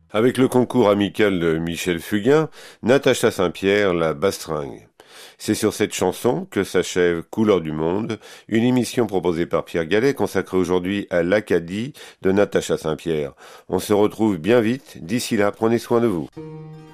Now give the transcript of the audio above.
Avec le concours amical de Michel Fugain, Natacha Saint-Pierre, la bastringue. C'est sur cette chanson que s'achève Couleur du Monde, une émission proposée par Pierre Gallet consacrée aujourd'hui à l'Acadie de Natacha Saint-Pierre. On se retrouve bien vite, d'ici là, prenez soin de vous.